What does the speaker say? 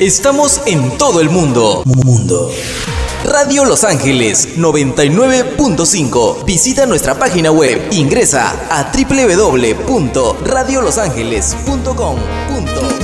Estamos en todo el mundo. Radio Los Ángeles 99.5. Visita nuestra página web. Ingresa a www.radiolosangeles.com.